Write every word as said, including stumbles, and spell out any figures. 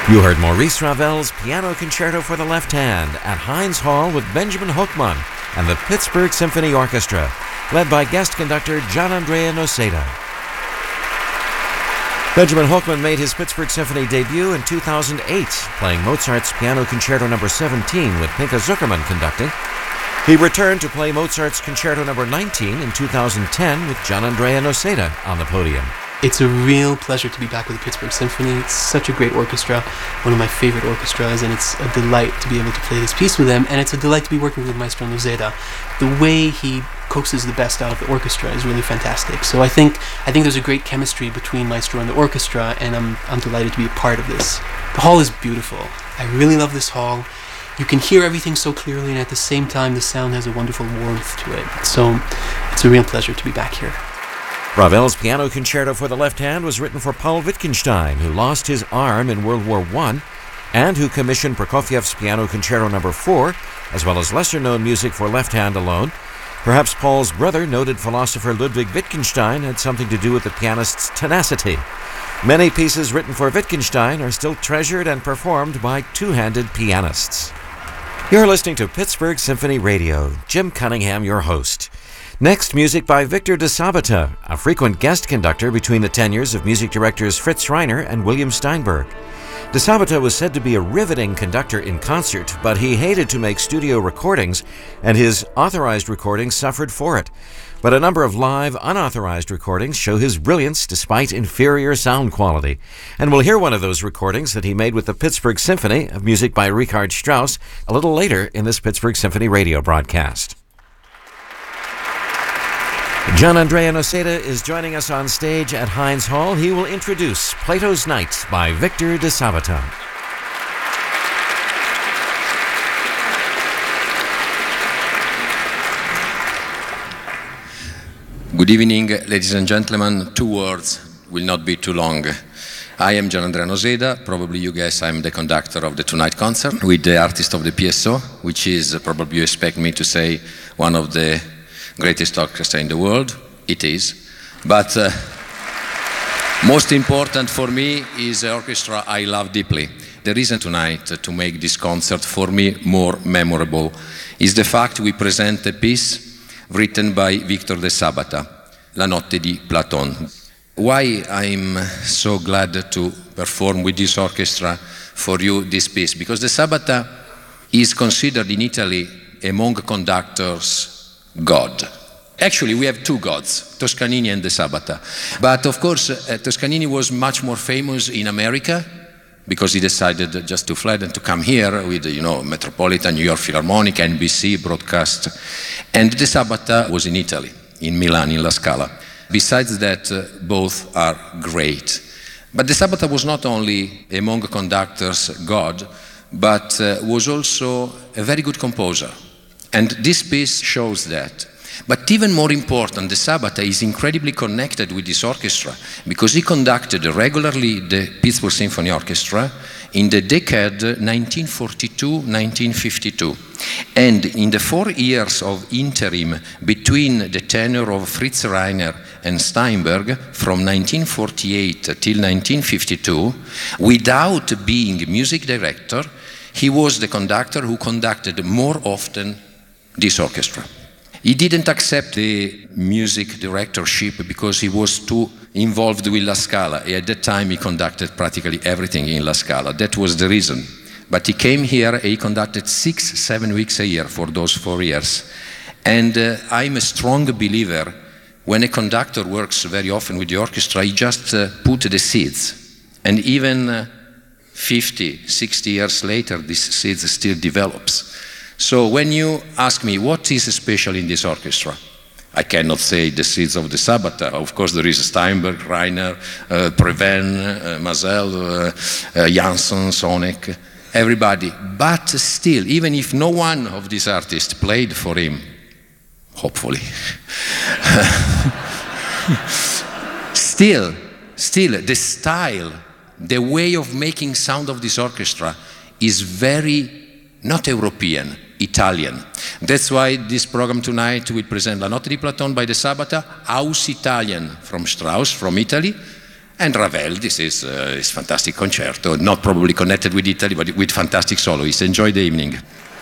You heard Maurice Ravel's Piano Concerto for the Left Hand at Heinz Hall with Benjamin Hochman and the Pittsburgh Symphony Orchestra, led by guest conductor Gian Andrea Noseda. Benjamin Hochman made his Pittsburgh Symphony debut in two thousand eight, playing Mozart's Piano Concerto number seventeen with Pinka Zuckerman conducting. He returned to play Mozart's Concerto number nineteen in two thousand ten with Gian Andrea Noseda on the podium. It's a real pleasure to be back with the Pittsburgh Symphony. It's such a great orchestra, one of my favorite orchestras, and it's a delight to be able to play this piece with them, and it's a delight to be working with Maestro Noseda. The way he coaxes the best out of the orchestra is really fantastic. So I think I think there's a great chemistry between Maestro and the orchestra, and I'm I'm delighted to be a part of this. The hall is beautiful. I really love this hall. You can hear everything so clearly, and at the same time the sound has a wonderful warmth to it. So it's a real pleasure to be back here. Ravel's Piano Concerto for the Left Hand was written for Paul Wittgenstein, who lost his arm in World War One, and who commissioned Prokofiev's Piano Concerto number four, as well as lesser-known music for left hand alone. Perhaps Paul's brother, noted philosopher Ludwig Wittgenstein, had something to do with the pianist's tenacity. Many pieces written for Wittgenstein are still treasured and performed by two-handed pianists. You're listening to Pittsburgh Symphony Radio. Jim Cunningham, your host. Next, music by Victor de Sabata, a frequent guest conductor between the tenures of music directors Fritz Reiner and William Steinberg. De Sabata was said to be a riveting conductor in concert, but he hated to make studio recordings, and his authorized recordings suffered for it. But a number of live, unauthorized recordings show his brilliance despite inferior sound quality. And we'll hear one of those recordings that he made with the Pittsburgh Symphony of music by Richard Strauss a little later in this Pittsburgh Symphony radio broadcast. Gian Andrea Noseda is joining us on stage at Heinz Hall. He will introduce Plato's Night by Victor de Sabata. Good evening, ladies and gentlemen. Two words will not be too long. I am Gian Andrea Noseda. Probably you guess I'm the conductor of the tonight concert with the artist of the P S O, which is, probably you expect me to say, one of the greatest orchestra in the world. It is. But uh, most important for me is the orchestra I love deeply. The reason tonight to make this concert for me more memorable is the fact we present a piece written by Victor de Sabata, La Notte di Platon. Why I'm so glad to perform with this orchestra for you this piece? Because de Sabata is considered in Italy among conductors God. Actually, we have two gods, Toscanini and de Sabata. But of course, uh, Toscanini was much more famous in America because he decided just to fly and to come here with, you know, Metropolitan, New York Philharmonic, N B C broadcast. And de Sabata was in Italy, in Milan, in La Scala. Besides that, uh, both are great. But de Sabata was not only among conductors God, but uh, was also a very good composer. And this piece shows that. But even more important, de Sabata is incredibly connected with this orchestra because he conducted regularly the Pittsburgh Symphony Orchestra in the decade nineteen forty-two to nineteen fifty-two. And in the four years of interim between the tenure of Fritz Reiner and Steinberg from nineteen forty-eight till nineteen fifty-two, without being music director, he was the conductor who conducted more often this orchestra. He didn't accept the music directorship because he was too involved with La Scala. At that time, he conducted practically everything in La Scala. That was the reason. But he came here and he conducted six, seven weeks a year for those four years. And uh, I'm a strong believer when a conductor works very often with the orchestra, he just uh, put the seeds. And even uh, fifty, sixty years later, this seeds still develops. So when you ask me what is special in this orchestra, I cannot say the seeds of de Sabata. Of course, there is Steinberg, Reiner, uh, Preven, uh, Mazel, uh, uh, Janssen, Sonek, everybody. But still, even if no one of these artists played for him, hopefully, still, still, the style, the way of making sound of this orchestra is very not European, Italian. That's why this program tonight will present La Notte di Platon by de Sabata, Aus Italien from Strauss, from Italy, and Ravel. This is uh, his fantastic concerto, not probably connected with Italy, but with fantastic soloists. Enjoy the evening.